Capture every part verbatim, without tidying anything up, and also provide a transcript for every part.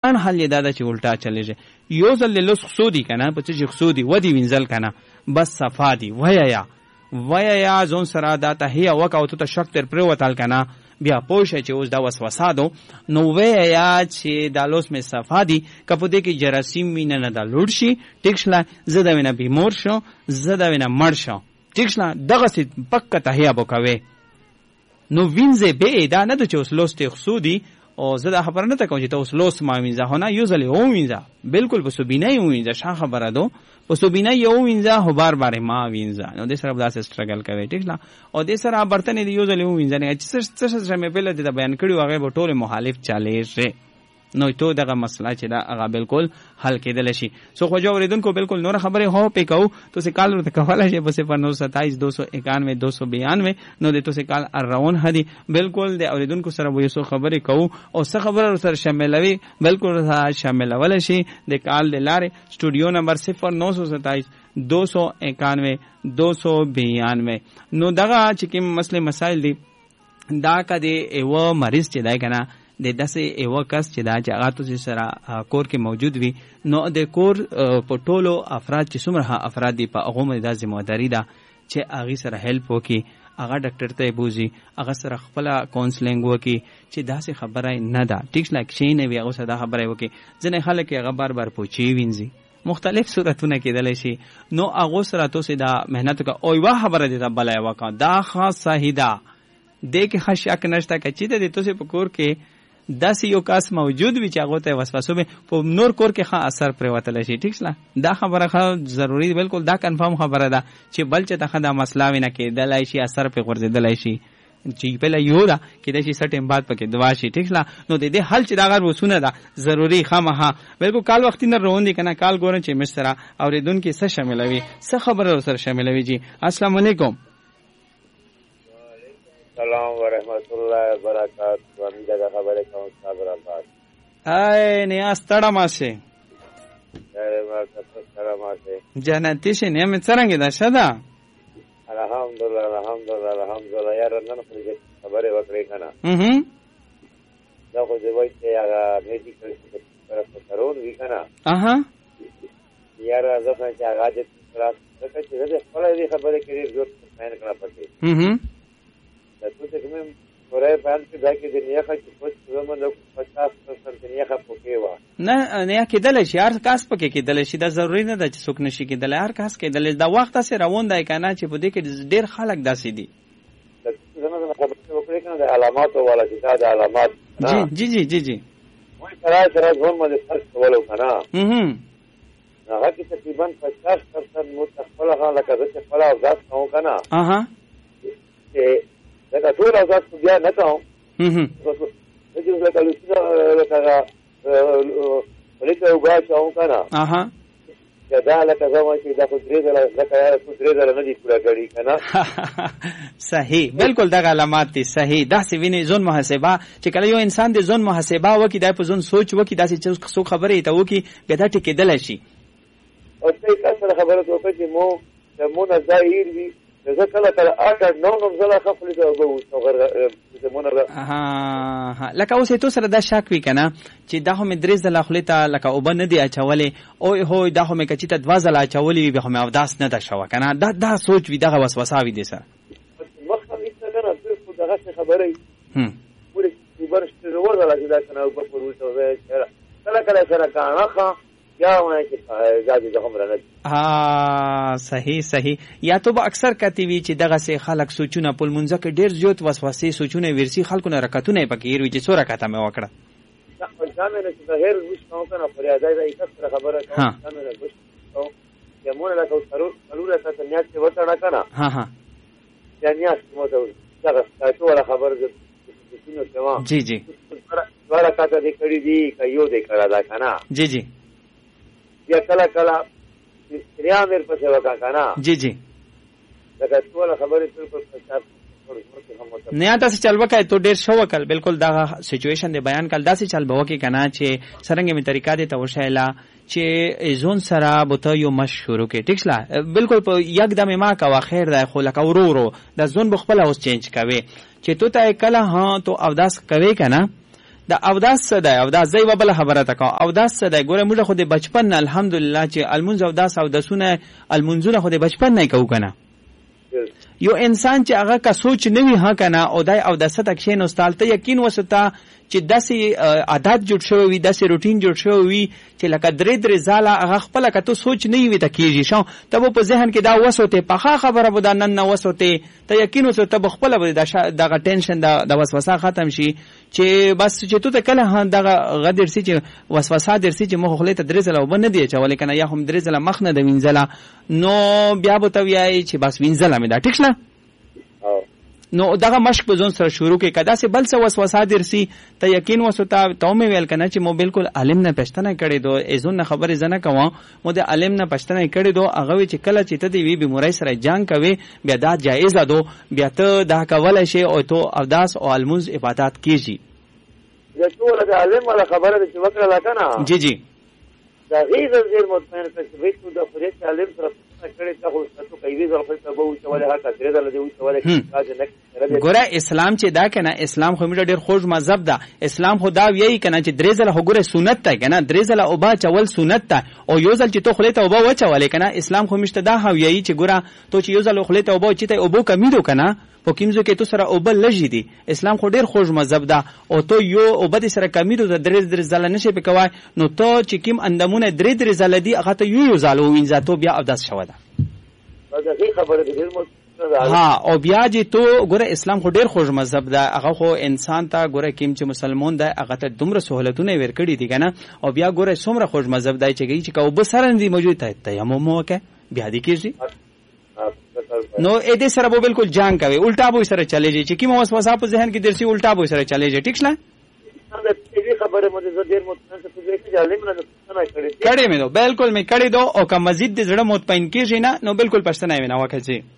واقعا حل دا د چې الټا چلیږي یو ځل لوس خصودي کنه په چې خصودي ودی وینځل کنه بس صفا دی ویا یا ویا یا زون سره دا ته هي وکاو ته شک تر پر وتل کنه بیا پوښه چې اوس دا وسوسه دو نو ویا یا چې دا لوس می صفا دی کپو دې کې جراثیم مینه نه دا لوړ شي ټیک شله زده وینه بیمور شو زده وینه مړ شو ټیک شله دغه سي پکه ته هي بوکوي نو وینځه به دا نه د چې اوس لوس ته خصودي او زه دا خبره نه تا کوم چې ته اوس لوس ما وینځه هو نه یو ځل یو وینځه بالکل په سبینه یو وینځه شا خبره دو په سبینه یو وینځه هو بار بار ما وینځه نو د سره داسې سټرګل کوي ټیک لا او د سره برتن دی یو ځل یو وینځه نه چې څه څه مې په لته بیان کړی هغه په ټوله مخالف چالي شي نو ته دغه مسله چې دا هغه بالکل حل کېدل شي سو خو جو اوریدونکو بالکل نور خبره هو پې کو تو سه کال ورته کوله شي په صفر نو ستائیس دو سو اکانوے دو سو بیانوے نو د تو سه کال روان هدي بالکل د اوریدونکو سره وې سو خبره کو او څه خبره سره شاملوي بالکل شاملول شي د کال د لارې سټوډیو نمبر صفر نو سو ستائیس دو سو اکانوے دو سو بیانوے نو دغه چې کوم مسله مسائل دي دا کده ایو مریض چې دای کنه د داسې ایو کس چې دا چې هغه تاسو سره کور کې موجود وي نو د کور په ټولو افراد چې څومره افراد دي په هغه باندې د ځمواداري ده چې هغه سره هیلپ وکي هغه ډاکټر ته بوزي هغه سره خپل کونسلینګ وکي چې داسې خبره نه ده ټیک لکه شي نه وي هغه سره خبره وکي ځنه خلک هغه بار بار پوچی وینځي مختلف صورتونه کېدلی شي نو هغه سره تاسو دا مهنت کا او یو خبره دي دا بلای وکا دا خاص صحیح ده د کې خشک نشته کچې د تاسو په کور کې داسې یو کس موجود وي چې هغه ته وسوسه به په نور کور کې ښه اثر پرې وتلی شي ټیک شله دا خبره ښه ضروري بالکل دا کنفرم خبره ده چې بل چې ته دا مسله وي نه کېدلی شي اثر پرې غورځېدلی شي چې پهله یو ده کېدای شي څه ټایم بعد پکې دوا شي ټیک شله نو د دې حل چې دا غر وسونه ده ضروري خامخا بالکل کال وختي نه روان دي که نه کال ګورم چې مش سره اورېدونکي څه شاملوي څه خبره سره شاملوي جي السلام علیکم سلام ورحمت الله وبرکاتہ امید ده خبره کوم صبر الله ay نیاز تړه ماشه ای ما تاسو سره ماشه جنتی شه نه مې څنګه ده شدا الحمدلله الحمدلله الحمدلله یار نن خبره وکړې کنه mhm دا خو دې وایي چې هغه میډیکل طرف ته کارون وی کنه اها یار زه څنګه هغه دې طرف ته چې دې خپل دې خبره کړې ضرورت نه کړه پاتې mhm دا څه چې کوم پرې باندې دا کې دنیا کې په څه باندې پچاس پرسنټ دنیا کې پوکې و نه نه کېدل شي هر کاس پکې کېدل شي دا ضروري نه ده چې څوک نشي کېدل هر کاس کېدل دا وخت سره روان دی کنه چې په دې کې ډېر خلک داسې دي زموږ خبرې وکړې کنه د علامات والا چې دا علامات جی جی جی جی وای سره سره ځون باندې فرق کولو کنه هم هغه کې تقریبا پچاس پرسنټ متخفله خلک چې خپل اوزات کوو کنه اها چې دا ټول اوزات بیا نه کوم هم چې لکه لوسینا لکه ولکه وګاچو کنه اها دا لکه زما چې دا خو درې ځله لکه خو درې ځله نه دي پوره کړي کنه صحیح بالکل دا علامات دي صحیح دا سی ویني ځون محاسبه چې کله یو انسان د ځون محاسبه وکي دا په ځون سوچ وکي دا چې څو خبرې ته وکي به دا ټکېدل شي او څه کله خبره وکړي چې مو مو نه ظاهر وي زه کله کله اټ نو نو زله خپل ته وګورم ها لکه اوس ته سره دا شک وی کنه چې دا هم درې ځله خپلته لکه او بن دي اچولې او هو دا هم کچې ته دوا ځله اچولې به هم اوداس نه ده شو کنه دا دا سوچ وی دا وسوسه وی دي سره مخه نشته کنه څه دغه خبره هم پوره ورشته ورغله چې دا کنه په پروسه کله کله سره کانه یا وای چې زادي د عمر نه ها صحیح صحیح یا تو به اکثر کتی وی چې دغه سه خلق سوچونه په منځ کې ډیر زیات وسوسه سوچونه ورسي خلکو نه رکعتونه پکې وی چې څو رکعته مې وکړه دا ځامه نه چې هر وښنو کنه فریاد دی دا خبره کوم ځامه نه وښنو چې مونږ له کوم ضرور ضرور ته نیت څه وټړه کنه ها ها یا نیت مو ته دا څه ولا خبره دې جی جی ورا کاته دې کړی دی کيو دې کړه دا کنه جی جی یا کلا کلا سریان در پسې وکا کنه جی جی دا ټول خبرې بالکل پچاس نه تاسو چل وکای ته ډیر شو وکړ بالکل دا سچويشن دی بیان کړه داسې چل به وکي کنه چې سرنګ می طریقہ دی ته وشایلا چې زون سره بوته یو مشهورو کې ټیک شلا بالکل په یک دمه ما کا خیر دا خو لکه ورورو د زون بخپل اوس چینج کوي چې تو ته کله ها تو اوداس کوي کنه د اوداس څه دی؟ اوداس زه یوه بله خبره ته کوم. اوداس څه دی؟ ګوره موږ خو د بچپن نه الحمدلله چې المونځ اوداس اوداسونه المونځونه خو د بچپن نه یې کوو که نه. یو انسان چې هغه که سوچ نه وي ها که نه او دی اوداسه ته کښېنوستال ته یقین وسته چې داسې عادت جوړ شوی وي، داسې روټین جوړ شوی وي چې لکه درې درې ځاله هغه خپله که ته سوچ نه وي ته کېږي شو ته به په ذهن کې دا وسوتې پخه خبره به دا نن نه وسوتې ته یقین وسو ته به خپله به دغه ټینشن د وسوسه ختم شي چې بس چې تو ته کله دغه غه درسي چې وسوسه درسي چې مخ خولې ته درې ځله اوبه نه دی اچولی که نه یا هم درې ځله مخ نه ده وینځله نو بیا به ته وایې چې بس وینځله مې ده ټیک شله. نو دغه مشق په ځون سره شروع کې که داسې بل څه وسوسه درسي ته یقین وسو ته ته مې ویل که نه چې مو بالکل عالم نه پوښتنه کړې دو ایزون نه خبرې زه نه کوم مو د عالم نه پوښتنه کړې دو هغه وی چې کله چې ته د یوې بیمارۍ سره جنګ کوې بیا دا جایزه دو بیا ته دا کولی شې او تو اوداس او المونځ عبادات کېږي. د ټوله د عالم والا خبره ده چې وکړله که نه جی جی د هغې زه ډېر مطمئن کړه چې بهې تو د خدای چې عالم سره کړې ته خو ته که یوې ځل خپل ته به وچولې هر کس درې ځله دې وچولې ګوره اسلام چې دا که نه اسلام خو موږ ډېر خوږ مذهب ده. اسلام خو دا ویایي که نه چې درې ځله خو ګوره سنت دی که نه درې ځله اوبه اچول سنت ده او یو ځل چې تو خولې ته اوبه وچولې که نه اسلام خو موږ ته دا ویایي چې ګوره تو چې یو ځل خولې ته اوبه وچېتی اوبو کمی دو که نه په کیمزو کې تو سره اوبه لږې دي. اسلام خو ډېر خوږ مذهب ده او تو یو اوبه دې سره کمی دو ته درې درې ځله نشې پې کوی نو ته چې کوم اندامونه درې درې ځله دي هغه ته یو یو ځله ووینځه تو بیا اوداس شوه ده. ها او بیا چې تو ګوره اسلام خو ډېر خوږ مذهب ده هغه خو انسان ته ګوره کوم چې مسلمان دی هغه ته دومره سهولتونه یې ورکړي دي که نه او بیا ګوره څومره خوږ مذهب دی چې کوي چې که اوبه سره نه دي موجود ته تیمم وکړه بیا دې کېږي نو ا دې سره به بالکل جنګ کوي الټا به سره چلېږي چې کومه وسوسه په ذهن کې درسي الټا به سره چلېږي. ټیک شله کړی مې دو بالکل مې کړی دو او که مزید د زړه مطمئن کېږي نه نو بالکل پښتنه یې نه وکړي چې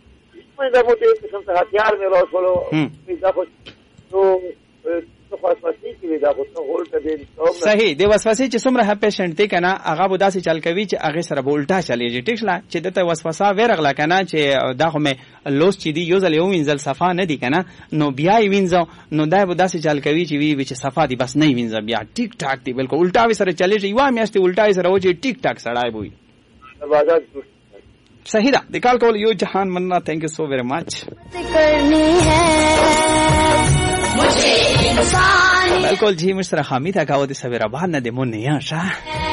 صحیح د وسوسې چې څومره ها پیشنټ دی که نه هغه به داسې چل کوي چې هغې سره به الټا چلېږي. ټیک شله چې دته وسوسه ویرغله که نه چې دا خو مې لوس چې دي یو ځل یې ووینځل صفا نه دي که نه نو بیا یې وینځه نو دا به داسې چل کوي چې وي چې صفا دي بس نه یې وینځه بیا ټیک ټاک دی بالکل الټا وې سره چلېږي یوه میاشتې الټا یې سره وچې ټیک ټاک سړی به وي. صحیح ده د کال کول یو جهان مننا تھینک یو سو ویری مچ. بالکل جی مش سره خامی تا کاو د سویرا بهر نه د مون نه شه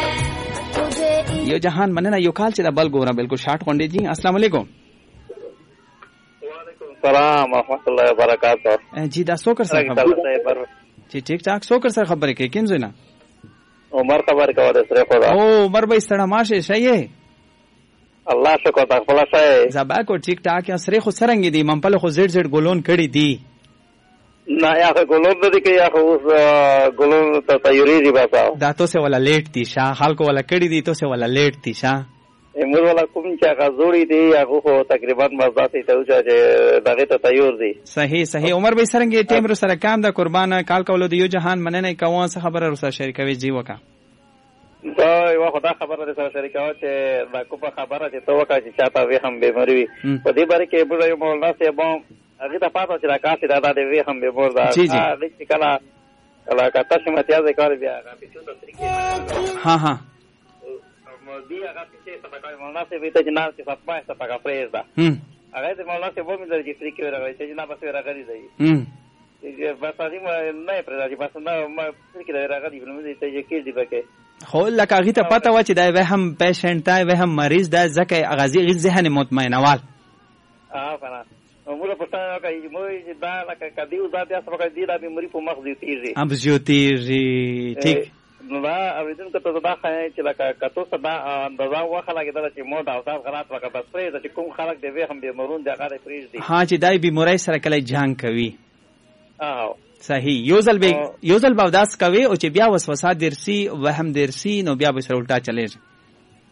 یو جهان مننه یو کال چې د بل ګوره بالکل شارټ کونډې جی السلام علیکم. وعلیکم السلام ورحمۃ اللہ وبرکاتہ. جی دا سوکر سره خبر جی ٹھیک ٹھاک سوکر سره خبره کې کیم زینا عمر خبر کا وره سره خدا او عمر به ستړه ماشه شایې الله شکر تا خپل شای زبا کو ټیک ټاک یا سره خو سرنګ دی ممپل خو زړ زړ ګولون کړي دی نه یا ګولون د دې کې یا خو ګولون ته تیاری دی باسا دا تو سه ولا لیټ دي شاه خلکو ولا کړي دي تو سه ولا لیټ دي شاه امور ولا کوم چې غزوري دی یا خو تقریبا مزاتي ته چې دغه ته تیار دی. صحیح صحیح عمر به سرنګ ټیم رو سره کام دا قربان کال کولو د یو جهان مننه کوم څه خبره رو سره شریکوي جی وکا دا یو خدا خبره ده سره شریکاو چې دا کومه خبره چې تو وکا چې چاته وی هم بیماری وي په دې باره کې بل یو مولانا صاحب هغه د پاتو چې راکاسي دا د وی هم بیمار دا هغه چې کله کله کاته سمته یاد کار بیا هغه په څه طریقې ها ها مودي هغه چې څه مولانا صاحب ته جناب چې صفه څه پکا پرېز دا هغه د مولانا صاحب مې د جفري کې راغی چې جناب بس راغلی دی هم بس ازي نه پرې راځي بس نه ما فکر کې راغلی بل مې ته کې دی بکې خو لکه هغه ته پته و چې دا وهم پیشنټ دی وهم مریض دی ځکه غازی غي ذهن مطمئنوال اه فنا موږ په تاسو کې موږ دا لکه کدیو ذات یا څه کې دا بیماری په مخ دی تیږي اب زیوتیږي ٹھیک نو دا اوریدل کته دا خای چې لکه کتو صدا اندازا واخه لګیدل چې مو دا اوسات غلط وکړه بس پرې چې کوم خلک دی وهم به مرون دی هغه پرېږ دي ها چې دای بیماری سره کله جنگ کوي اه صحیح یو ځل به یو ځل به داس کوي او چې بیا وسوسه درسي وهم درسي نو بیا به سره الټا چلېږي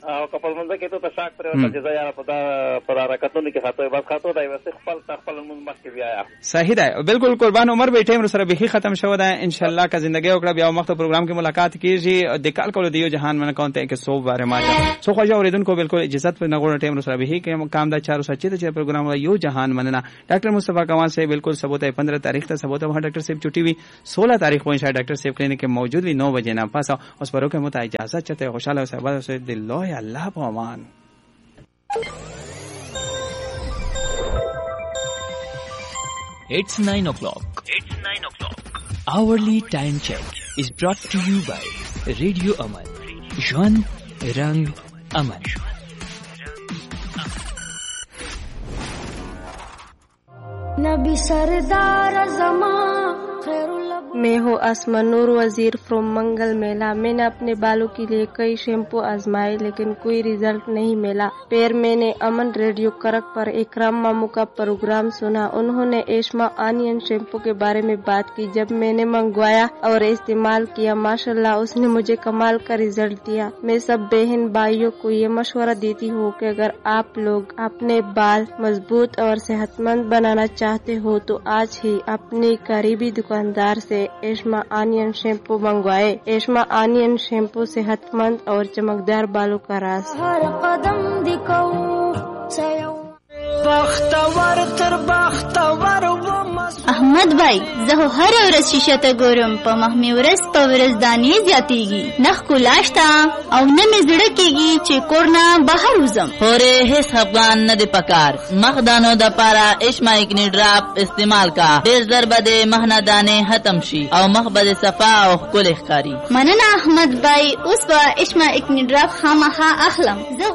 او کپل منځ کې ته شاک پر وته چې ځای په دا پر حرکتونو کې خاطر بس خاطر دی وسه خپل خپل منځ مخ کې بیا صحیح ده بالکل قربان عمر به ټیم سره به ختم شو ده ان شاء الله کا زندگی وکړه بیا وخت پروګرام کې ملاقات کیږي د کال کولو دیو جهان من کوته کې سو باره ما سو خو اوریدونکو بالکل اجازه په نغور ټیم سره به کې کام دا چارو سچې ته پروګرام یو جهان مننا ډاکټر مصطفی کمال سے بالکل ثبوت ہے پندرہ تاریخ تک ثبوت ہے ڈاکٹر صاحب چھٹی ہوئی سولہ تاریخ کو انشاءاللہ ڈاکٹر صاحب کلینک کے موجود بھی نو بجے نا پاس اس پرو کے مت اجازت چاہتے ہیں خوشحال صاحب سے دل لو اللہ په امان. It's nine o'clock. It's nine o'clock. Hourly time check is brought to you by Radio Aman. Jwan Rang Aman. नबी सरदार जमा मैं हूँ आसमा नूर वजीर फ्रॉम मंगल मेला. मैंने अपने बालों के लिए कई शैम्पू आजमाए लेकिन कोई रिजल्ट नहीं मिला. फिर मैंने अमन रेडियो करक पर इकराम मामू का प्रोग्राम सुना. उन्होंने एशमा आनियन शैम्पू के बारे में बात की. जब मैंने मंगवाया और इस्तेमाल किया माशाल्लाह उसने मुझे कमाल का रिजल्ट दिया. मैं सब बहन भाइयों को ये मशवरा देती हूँ कि अगर आप लोग अपने बाल मजबूत और सेहतमंद बनाना चाहते हो तो आज ही अपने करीबी दुकानदार से एशमा आनियन शैम्पू मंगवाए. एशमा आनियन शैम्पू सेहतमंद और चमकदार बालों का राज. हर कदम احمد भाई زه هر ورځ شیشه ته ګورم په مخ مې ورځ په ورځ دانې زیاتېږي نه ښکلا شته او نه مې زړه کېږي چې کور نه بهر وځم. پورې هیڅ افغان نه دی پکار مخ دانو د پاره اشما اکنی ډراپ استعمال کا ډېر ژر به د مخ نه دانې ختم شي او مخ به صفا او ښکلی ښکاري. مننه احمد भाई اوس به اشما اکنی ډراپ خامخا اخلم. زه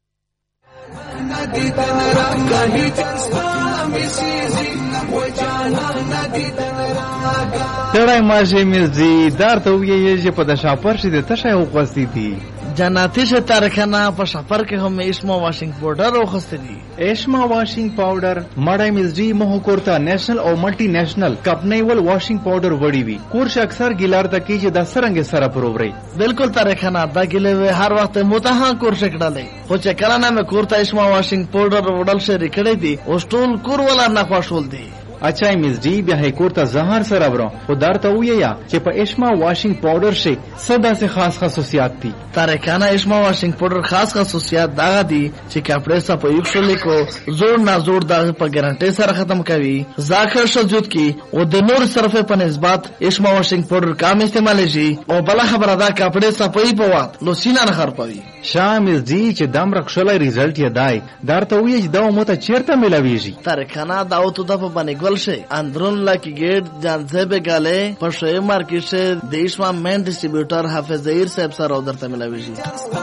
تړای ماشه مزي دار ته ویې چې په د شاپر شي د تشه او قصې دي جناتی شه تارخانه په شاپر کې هم اشما واشنګ پاوډر او خسته دي. اشما واشنګ پاوډر مړای مزي مو کوړتا نېشنل او ملټي نېشنل کپنیول واشنګ پاوډر وړي وي کورش اکثر ګیلار ته کې چې د سرنګ سره پرووري بالکل تارخانه دا ګلې هر وخت متها کورش کړلې خو چې کله نه مې کوړتا اشما واشنګ پاوډر وړل شي کړې دي او ټول کور ولا نه خوشول دي. اچھا مزدی بیا هیکور ته زهر سره برو خو درته ویا چې په اشما واشنګ پاوډر شي صدا سے خاص خصوصیات دي. تارکانه اشما واشنګ پاوډر خاص خصوصیات دا دي چې کپڑے صفا یوښلې کو زور نه زور دا په ګارانټي سره ختم کوي. ذاکر شذوت کی او د نور صرفه په نسبت اشما واشنګ پاوډر کم استعمال شي او بل خبره دا کپڑے صفای په وخت لو سینه نه خرپوي. شامل دي چې دم رخصلې ریزلټ یې دای درته وی چې دا مو ته چیرته ملاويږي. تارکانه دا او ته د په باندې ګل شي اندرون لاکی گیٹ جانزه بگاله پر شوی مارکیٹ سے دیشما مین ڈسٹریبیوٹر حافظ ظہیر صاحب سر ادھر تملا ویجی.